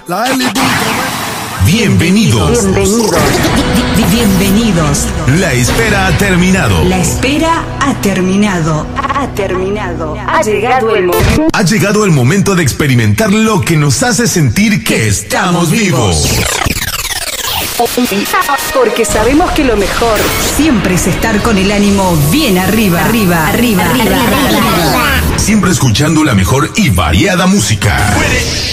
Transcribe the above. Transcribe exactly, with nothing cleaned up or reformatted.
La Eli punto Bienvenidos. Bienvenidos. Bienvenidos. La espera ha terminado. La espera ha terminado. Ha terminado. Ha llegado el momento. Ha llegado el momento de experimentar lo que nos hace sentir que estamos vivos. Porque sabemos que lo mejor siempre es estar con el ánimo bien arriba, arriba, arriba, arriba, arriba. Siempre escuchando la mejor y variada música.